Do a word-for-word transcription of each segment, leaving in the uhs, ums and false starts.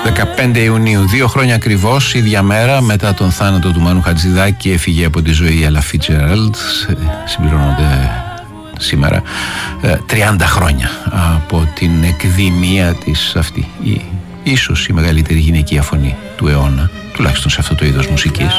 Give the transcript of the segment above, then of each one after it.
δεκαπέντε Ιουνίου, δύο χρόνια ακριβώς, ίδια μέρα μετά τον θάνατο του Μάνου Χατζηδάκη, έφυγε από τη ζωή η Ella Fitzgerald. Συμπληρώνονται σήμερα τριάντα χρόνια από την εκδημία της αυτή. Η, ίσως η μεγαλύτερη γυναικεία φωνή του αιώνα, τουλάχιστον σε αυτό το είδος μουσικής.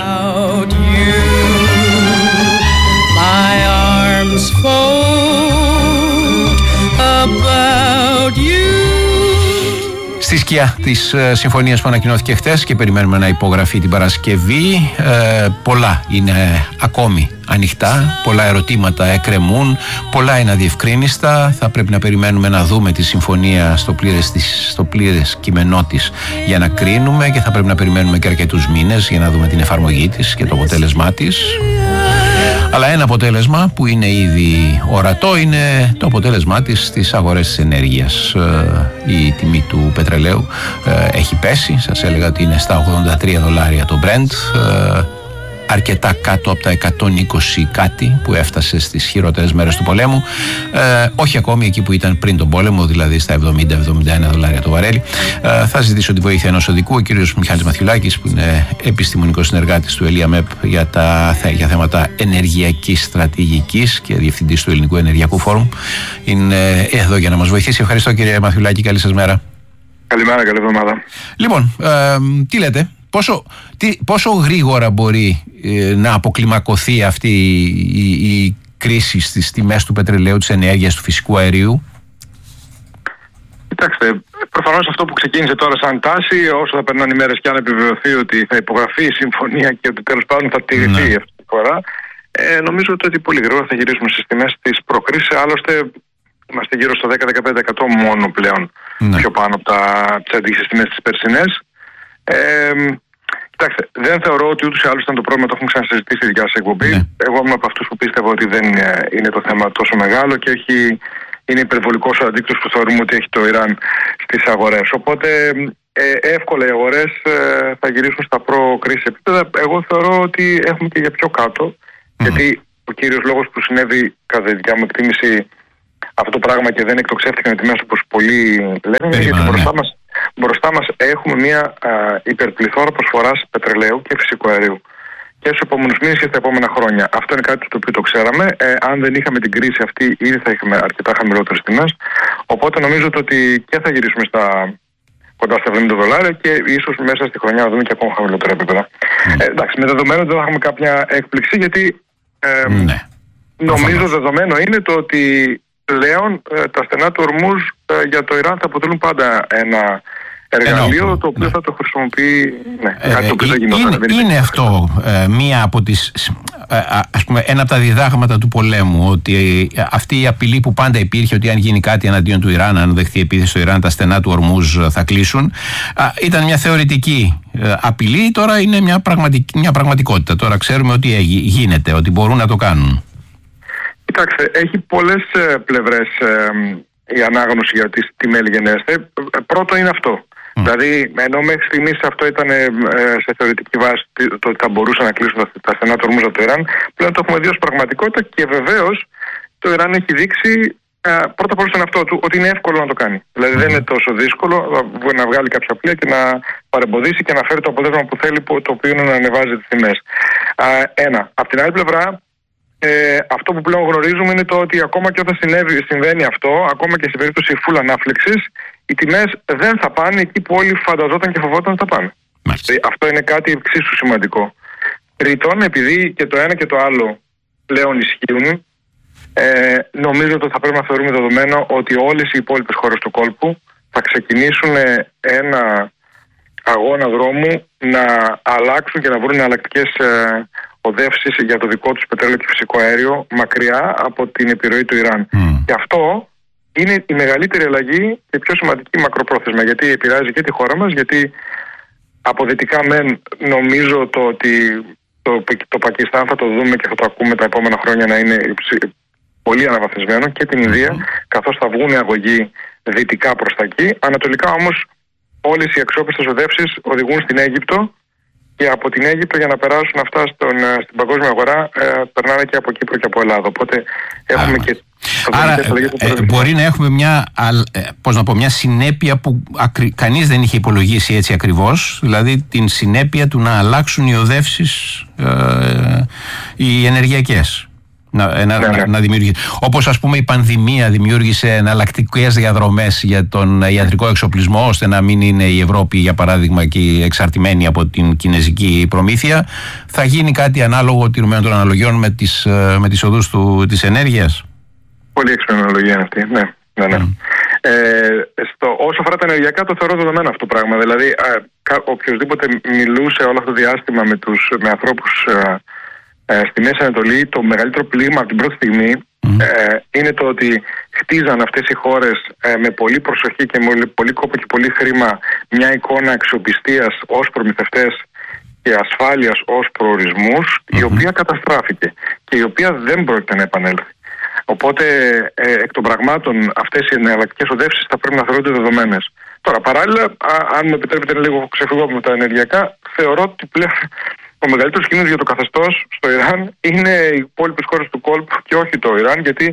Στη σκιά της ε, συμφωνίας που ανακοινώθηκε χθες και περιμένουμε να υπογραφεί την Παρασκευή, ε, πολλά είναι ακόμη ανοιχτά, πολλά ερωτήματα εκκρεμούν, πολλά είναι αδιευκρίνιστα. Θα πρέπει να περιμένουμε να δούμε τη συμφωνία στο πλήρες, της, στο πλήρες κείμενό της για να κρίνουμε, και θα πρέπει να περιμένουμε και αρκετούς μήνες για να δούμε την εφαρμογή της και το αποτέλεσμά της. Αλλά ένα αποτέλεσμα που είναι ήδη ορατό είναι το αποτέλεσμά της στις αγορές της ενέργειας. Η τιμή του πετρελαίου έχει πέσει, σας έλεγα ότι είναι στα ογδόντα τρία δολάρια το Brent, αρκετά κάτω από τα εκατόν είκοσι κάτι που έφτασε στις χειρότερες μέρες του πολέμου, ε, όχι ακόμη εκεί που ήταν πριν τον πόλεμο, δηλαδή στα εβδομήντα με εβδομήντα ένα δολάρια το βαρέλι. Ε, θα ζητήσω τη βοήθεια ενός οδικού, ο κύριος Μιχάλης Μαθιουλάκης, που είναι επιστημονικός συνεργάτης του ΕΛΙΑΜΕΠ για, τα, για θέματα ενεργειακής στρατηγικής και διευθυντής του Ελληνικού Ενεργειακού Φόρουμ. Είναι εδώ για να μας βοηθήσει. Ευχαριστώ, κύριε Μαθιουλάκη, καλή σας μέρα. Καλημέρα, καλή εβδομάδα. Λοιπόν, ε, τι λέτε? Πόσο, τι, πόσο γρήγορα μπορεί ε, να αποκλιμακωθεί αυτή η, η κρίση στις τιμές του πετρελαίου, της ενέργειας, του φυσικού αερίου? Κοιτάξτε, προφανώς αυτό που ξεκίνησε τώρα σαν τάση, όσο θα περνάνε οι μέρες και αν επιβεβαιωθεί ότι θα υπογραφεί η συμφωνία και ότι τέλος πάντων θα τηρηθεί ναι. αυτή τη φορά, ε, νομίζω ότι πολύ γρήγορα θα γυρίσουμε στις τιμές της προκρίσης. Άλλωστε, είμαστε γύρω στο δέκα με δεκαπέντε τοις εκατό μόνο πλέον ναι. πιο πάνω από τις αντίστοιχες τιμές της περσινές. Ε, Κοιτάξτε, δεν θεωρώ ότι ούτως ή άλλως ήταν το πρόβλημα, το έχουμε ξανασυζητήσει στη δικιά σας εκπομπή. Ναι. Εγώ είμαι από αυτούς που πίστευα ότι δεν είναι το θέμα τόσο μεγάλο και όχι, είναι υπερβολικός ο αντίκτυπος που θεωρούμε ότι έχει το Ιράν στις αγορές. Οπότε ε, εύκολα οι αγορές ε, θα γυρίσουν στα προ-κρίση επίπεδα. Εγώ θεωρώ ότι έχουμε και για πιο κάτω. Mm. Γιατί ο κύριος λόγος που συνέβη, κατά τη δικιά μου εκτίμηση, αυτό το πράγμα και δεν εκτοξεύτηκαν οι τιμές όπως πολλοί λένε, είναι γιατί μπροστά μας. Μπροστά μας έχουμε μια α, υπερπληθώρα προσφοράς πετρελαίου και φυσικού αερίου και στους επόμενους μήνες και στα επόμενα χρόνια. Αυτό είναι κάτι το οποίο το ξέραμε. Ε, αν δεν είχαμε την κρίση αυτή, ήδη θα είχαμε αρκετά χαμηλότερες τιμές. Οπότε νομίζω ότι και θα γυρίσουμε στα κοντά στα εβδομήντα δολάρια και ίσως μέσα στη χρονιά να δούμε και ακόμα χαμηλότερα επίπεδα. Mm. Ε, εντάξει, με δεδομένο δεν θα έχουμε κάποια έκπληξη, γιατί ε, mm. νομίζω mm. δεδομένο είναι το ότι πλέον τα στενά του Ορμούζ για το Ιράν θα αποτελούν πάντα ένα εργαλείο Ενώ, το οποίο ναι. θα το χρησιμοποιεί. Ναι, ε, κάτι το οποίο ε, είναι, είναι, είναι αυτό ε, μία από τις, ε, ας πούμε, ένα από τα διδάγματα του πολέμου, ότι αυτή η απειλή που πάντα υπήρχε, ότι αν γίνει κάτι εναντίον του Ιράν, αν δεχθεί επίθεση στο Ιράν, τα στενά του Ορμούζ θα κλείσουν, ε, ήταν μια θεωρητική ε, απειλή. Τώρα είναι μια, πραγματικ, μια πραγματικότητα. Τώρα ξέρουμε ότι γίνεται, ότι μπορούν να το κάνουν. Κοιτάξτε, έχει πολλές ε, πλευρές ε, η ανάγνωση για τις τι μέλη γενέστε. Πρώτο είναι αυτό. Mm. Δηλαδή, ενώ μέχρι στιγμής αυτό ήταν ε, σε θεωρητική βάση το ότι θα μπορούσαν να κλείσουν τα, τα στενά του Ορμούζ από το Ιράν, πλέον το έχουμε δει ως πραγματικότητα και βεβαίως το Ιράν έχει δείξει ε, πρώτα απ' όλα στον αυτό του ότι είναι εύκολο να το κάνει. Δηλαδή, mm. δεν είναι τόσο δύσκολο να βγάλει κάποια πλοία και να παρεμποδίσει και να φέρει το αποτέλεσμα που θέλει, το οποίο είναι να ανεβάζει τις τιμές. Ε, ένα. Απ' την άλλη πλευρά, Ε, αυτό που πλέον γνωρίζουμε είναι το ότι ακόμα και όταν συνέβη, συμβαίνει αυτό, ακόμα και σε περίπτωση full ανάφλεξης, οι τιμές δεν θα πάνε εκεί που όλοι φανταζόταν και φοβόταν ότι θα πάνε. Δηλαδή, αυτό είναι κάτι εξίσου σημαντικό. Τρίτον, επειδή και το ένα και το άλλο πλέον ισχύουν, ε, νομίζω ότι θα πρέπει να θεωρούμε δεδομένο ότι όλες οι υπόλοιπες χώρες του κόλπου θα ξεκινήσουν ένα αγώνα δρόμου να αλλάξουν και να βρουν εναλλακτικές ε, οδεύσεις για το δικό τους πετρέλαιο και φυσικό αέριο μακριά από την επιρροή του Ιράν. Mm. Και αυτό είναι η μεγαλύτερη αλλαγή και πιο σημαντική μακροπρόθεσμα, γιατί επηρεάζει και τη χώρα μας, γιατί αποδυτικά μεν νομίζω το ότι το, το Πακιστάν θα το δούμε και θα το ακούμε τα επόμενα χρόνια να είναι πολύ αναβαθμισμένο, και την Ινδία, mm. καθώς θα βγουν οι αγωγοί δυτικά προς τα εκεί. Ανατολικά όμως όλες οι αξιόπιστες οδεύσεις οδηγούν στην Αίγυπτο, και από την Αίγυπτο για να περάσουν αυτά στον, στην παγκόσμια αγορά ε, περνάνε και από Κύπρο και από Ελλάδα. Οπότε έχουμε και Άρα ε, ε, μπορεί να έχουμε μια, ε, πώς να πω, μια συνέπεια που ακρι, κανείς δεν είχε υπολογίσει έτσι ακριβώς, δηλαδή την συνέπεια του να αλλάξουν οι οδεύσεις ε, οι ενεργειακές. Να, να, ναι, ναι. να, να δημιουργήσει. Όπως ας πούμε η πανδημία δημιούργησε εναλλακτικές διαδρομές για τον ιατρικό εξοπλισμό, ώστε να μην είναι η Ευρώπη για παράδειγμα και εξαρτημένη από την κινέζικη προμήθεια, θα γίνει κάτι ανάλογο τηρουμένων των αναλογιών με τις, με τις οδούς του, της ενέργειας. Πολύ έξυπνη αναλογία είναι αυτή, ναι. ναι, ναι. Mm. Ε, στο, όσο αφορά τα ενεργειακά, το θεωρώ δεδομένο αυτό το πράγμα. Δηλαδή, α, οποιοδήποτε μιλούσε όλο αυτό το διάστημα με, τους, με ανθρώπους α, Ε, στη Μέση Ανατολή, το μεγαλύτερο πλήγμα από την πρώτη στιγμή mm. ε, είναι το ότι χτίζαν αυτές οι χώρες ε, με πολύ προσοχή και με πολύ κόπο και πολύ χρήμα μια εικόνα αξιοπιστίας ως προμηθευτές και ασφάλειας ως προορισμούς, mm-hmm. η οποία καταστράφηκε και η οποία δεν πρόκειται να επανέλθει. Οπότε ε, εκ των πραγμάτων αυτές οι εναλλακτικές οδεύσεις θα πρέπει να θεωρούνται δεδομένες. Τώρα παράλληλα, α, αν μου επιτρέπετε λίγο ξεφυγώ από τα ενεργειακά, θεωρώ ότι πλέον ο μεγαλύτερος κίνδυνος για το καθεστώς στο Ιράν είναι οι υπόλοιπες χώρες του κόλπου και όχι το Ιράν, γιατί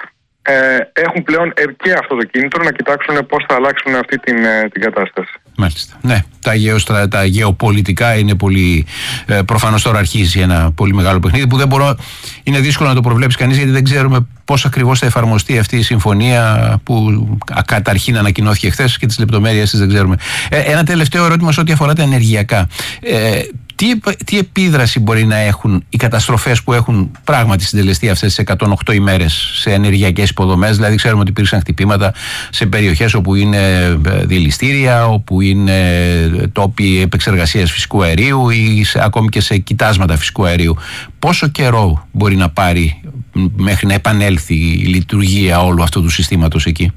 ε, έχουν πλέον και αυτό το κίνητρο να κοιτάξουν πώς θα αλλάξουν αυτή την, την κατάσταση. Μάλιστα. Ναι, τα, γεωστρα... τα γεωπολιτικά είναι πολύ. Ε, προφανώς τώρα αρχίζει ένα πολύ μεγάλο παιχνίδι που δεν μπορώ. Είναι δύσκολο να το προβλέψει κανείς, γιατί δεν ξέρουμε πώς ακριβώς θα εφαρμοστεί αυτή η συμφωνία που καταρχήν ανακοινώθηκε χθες και τις λεπτομέρειες της δεν ξέρουμε. Ε, ένα τελευταίο ερώτημα σε ό,τι αφορά τα ενεργειακά. Ε, Τι, τι επίδραση μπορεί να έχουν οι καταστροφές που έχουν πράγματι συντελεστεί αυτές τις εκατόν οκτώ ημέρες σε ενεργειακές υποδομές? Δηλαδή, ξέρουμε ότι υπήρξαν χτυπήματα σε περιοχές όπου είναι δηληστήρια, όπου είναι τόποι επεξεργασίας φυσικού αερίου ή σε, ακόμη και σε κοιτάσματα φυσικού αερίου. Πόσο καιρό μπορεί να πάρει μέχρι να επανέλθει η λειτουργία όλου αυτού του συστήματος εκεί?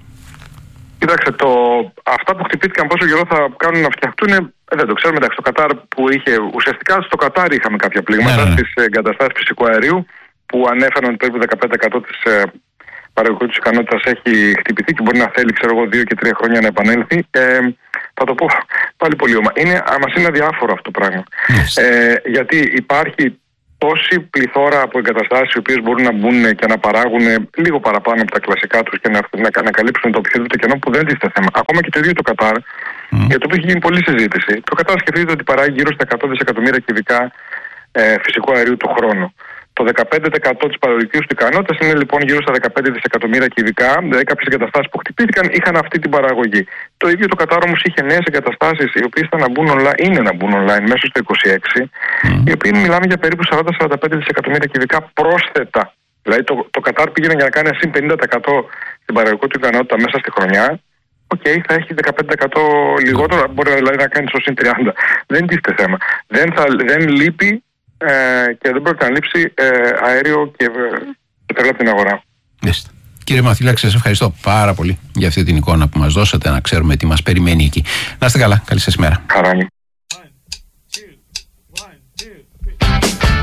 Κοιτάξτε, το, αυτά που χτυπήθηκαν πόσο καιρό θα κάνουν να φτιαχτούν, δεν το ξέρουμε. Εντάξει, το Κατάρ που είχε, ουσιαστικά στο Κατάρ είχαμε κάποια πλήγματα ναι, ναι. στις εγκαταστάσεις φυσικού αερίου που ανέφεραν ότι περίπου δεκαπέντε τοις εκατό της ε, παραγωγικής ικανότητας έχει χτυπηθεί και μπορεί να θέλει, ξέρω εγώ, δύο και τρία χρόνια να επανέλθει. Ε, θα το πω πάλι πολύ όμορφα. Είναι, μας είναι αδιάφορο αυτό το πράγμα. Yes. Ε, γιατί υπάρχει τόση πληθώρα από εγκαταστάσεις οι οποίες μπορούν να μπουν και να παράγουν λίγο παραπάνω από τα κλασικά τους και να, να, να καλύψουν το οποιοδήποτε κενό που δεν τίθεται θέμα. Ακόμα και το ίδιο το Κατάρ, mm. για το οποίο έχει γίνει πολλή συζήτηση. Το Κατάρ σκεφτείτε ότι παράγει γύρω στα εκατό δισεκατομμύρια κυβικά ε, φυσικού αερίου το χρόνο. Το δεκαπέντε τοις εκατό της παραγωγικής του ικανότητας είναι λοιπόν γύρω στα δεκαπέντε δισεκατομμύρια κυβικά. Δηλαδή κάποιες εγκαταστάσεις που χτυπήθηκαν είχαν αυτή την παραγωγή. Το ίδιο το Κατάρ όμως είχε νέες εγκαταστάσεις οι οποίες ήταν να μπουν online, είναι να μπουν online μέσα στο είκοσι έξι, mm. οι οποίοι μιλάμε για περίπου σαράντα με σαράντα πέντε δισεκατομμύρια κυβικά πρόσθετα. Δηλαδή το, το Κατάρ πήγαινε για να κάνει συν πενήντα τοις εκατό στην παραγωγική του ικανότητα μέσα στη χρονιά. Οκ, okay, θα έχει δεκαπέντε τοις εκατό λιγότερο, μπορεί δηλαδή να κάνει στο συν τριάντα. Δεν τίθεται θέμα. Δεν, θα, δεν λείπει ε, και δεν πρόκειται να λείψει ε, αέριο και πετρέλαιο από την αγορά. Yes. Κύριε Μαθυλάκη, σας ευχαριστώ πάρα πολύ για αυτή την εικόνα που μας δώσατε, να ξέρουμε τι μας περιμένει εκεί. Να είστε καλά, καλή σας μέρα. Χαρά μου.